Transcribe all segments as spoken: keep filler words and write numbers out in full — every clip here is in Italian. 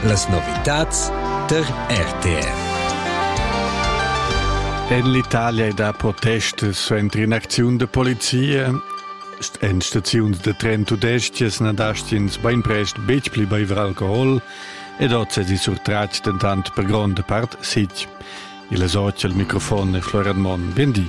Las novitats der R T R. In l'Italia da protestes entri in acziun de polizia, en staziuns de tren tudestias nadastins ben prest bec pli beiver alcohol ed ozze si surtrach dentant per gronda part sit. Il associa il microfono Florian Mon. Bendi.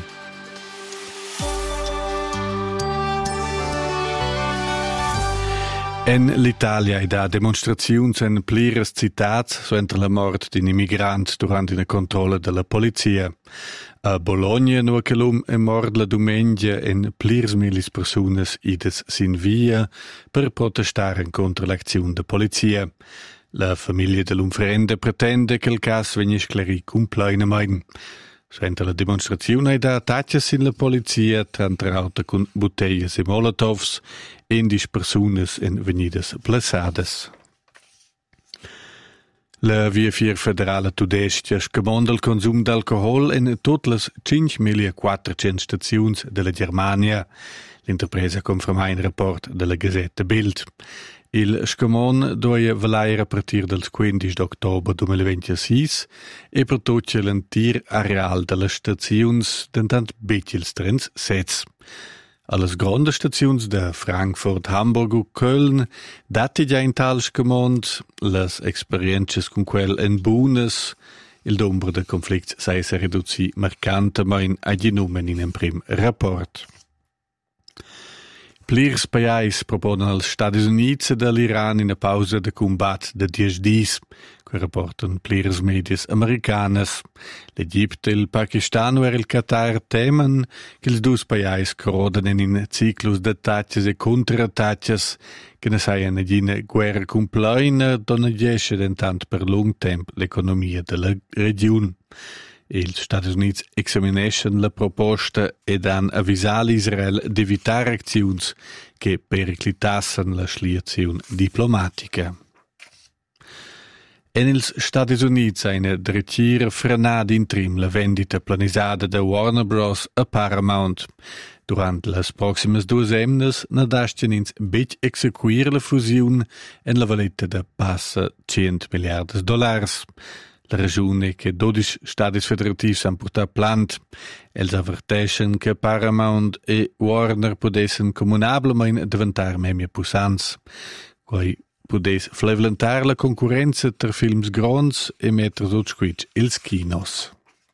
In l'Italia e da demonstraziuns en pliras citats suenter la mort di immigrants durant una controlla della polizia. A Bologna no che l'um è mort la domenica en pliras milis personas ides sin via per protestare contro l'azione de polizia. La famiglia dell'umfrende pretende che il caso venga sclerì completamente. Suenter la dimostrazione e da attacches in la polizia trantrauta con bottiglie e molotovs indis personas en venidas plaçadas. La via vier federale tudestia scamonda il consum d'alcohol in tutte le cinquemilaquattrocento stazioni della Germania. L'interpresa conferma in rapport della Gazzetta Bild. Il scamon doia valaire a partir del quindici d'ottobre duemilaventisei e per tutto l'antir areal delle stazioni dentant betils trens sets. Alle grandi stazioni da Frankfurt, Hamburg e Köln dati già in tal scamon le esperienze con quel en buones, il numero de conflitti sei se riduci marcantemente agli numeri in un prim rapport. Plirs paesi proponen als Stati Uniti dell'Iran in una pausa de combat de dieci dis, che rapportan plirs medias americanas. L'Egitto, il Pakistan e il Qatar temen che i due paesi corroden in ciclus de attacches e contrattacches che ne saian ad una guerra completa donna gesce dentant per lungo tempo l'economia della regione. Ils Stati Uniti examinescen la proposta e dan avvisar Israel di evitare acziuns che periclitassen la sliazione diplomatica. En ils Stati Uniti eine dretira frenada in trim la vendita planisada da Warner Bros. A Paramount. Durant las proximas duas emnas nadastien ins bec execuir la fusiun en la valeta da passa cent miliardas dollars. La ragione che dodici stati federativi hanno portato plant, els avverteixen che Paramount e Warner potessero comunablemente diventare memia pussants, quai potesse flevelentare la concorrenza tra films grons e mettere sotto ils kinos.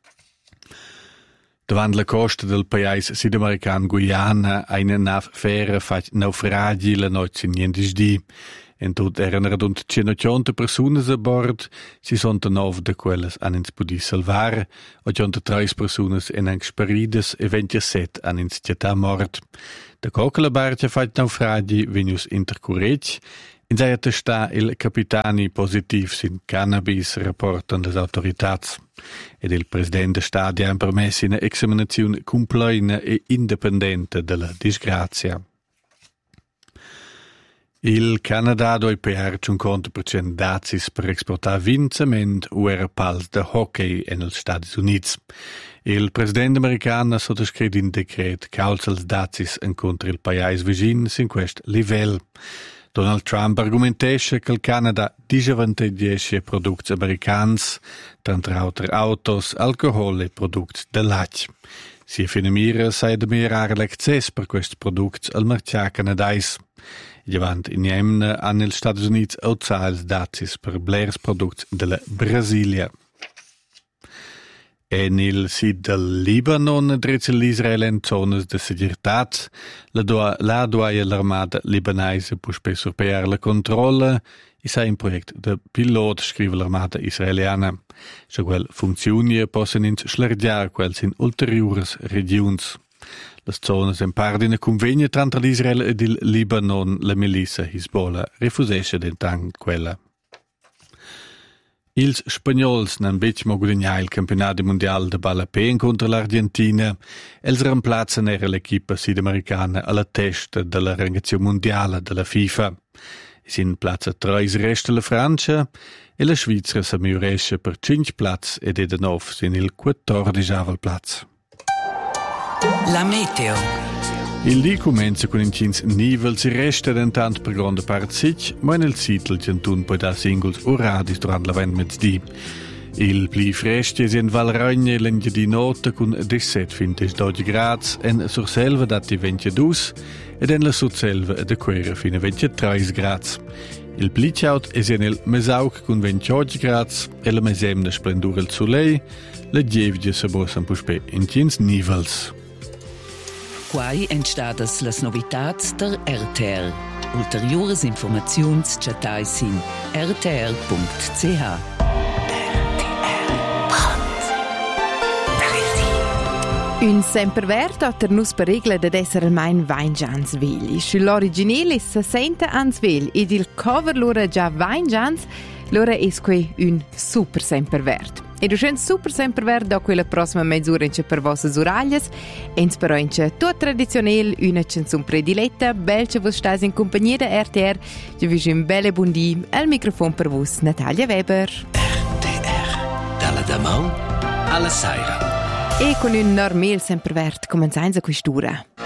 Davant la costa del paese sudamericano Guyana, eine nav fera fac naufragi la noce niente di. In tot erano rund centottanta persone a bord, sessantanove de quelles han ins pudi salvar, ottantatré persone en ang sparides e ventisette han ins città mort. Da coca la barca fac naufragi venius intercurrec, in sei attestà il capitani positiv sin cannabis rapportan les autoritats. Ed il presidente stadia han permesso una examinazione completa e indipendente della disgrazia. Il Canada doi per cinquanta per cento dazis per esportare vincement o era pals de hockey negli Stati Uniti. Il presidente americano ha sottoscritto un decreto che alza els dazis incontro il paese vicino in questo livello. Donald Trump argumentesce che il Canada disavantagesce prodotti americani, tra altre autos, alcol e prodotti del latte. Si finimira sai de mirare l'accesso per questi prodotti al mercato canadese. Davant in Jemen an els Stati Uniti alzar els dazis per blers products della Brasilia. En il sud del Libanon, drizze l'Israel in zones de seguretat, la doa, la doaia l'armata libanese può spesso surpeiare la controlla, e sai un project de pilot, scrive l'armata israeliana. Se quel funzioni possono ins schlergiare quels in ulteriores regions. Le zones in part in convegno tra Israel ed il Libanon, la milizia Hezbollah refusesce d'entang quella. Ils spagnols nan bec mo guadagnar il campionato mondiale de ballapé contro l'Argentina. Els reemplazen era l'equipa sudamericana alla testa della rangazione mondiale della FIFA. Sin plaza tre resta la Francia e la Svizzera si miuresce per cinque plazzi ed è da sin il quattordicesimo plazzo. La meteo. Il dì comincia con incins nivels e resta dentant per grande parte sich, ma nel sitio c'entun poi da singles o radis durante la vent mezz'dì. Il pli freschi è in Val Rogne l'engia di notte con diciassette fino a dodici gradi, en sur selva dati ventidue ed en la sotselva de quera fino a ventitré gradi. Il pli ciaut è nel Mesauk con ventotto gradi e la mesemna splendura il soleil, le gievige se bossan puspè in cins nivels. Quai entstadas las novitats der R T R. Ulteriores informaziuns chatai sin r t r punct c h. Un sempervert ha ternus per regla ad essere mein Weinjans vegli. Sull'originale sessanta ans vegli ed il cover loro già Weinjans, loro è qui un super sempervert. Ed un super sempervert da quella prossima mezz'ora per vostre uraglias, ens però in tutto tradizionale una canzone prediletta, bel che voi state in compagnia da R T R, vi vi un belle buon dì, al microfono per voi Natalia Weber. R T R, dalla Damau alla Saira. E con un normale sempervert cominciamo a quest'ora.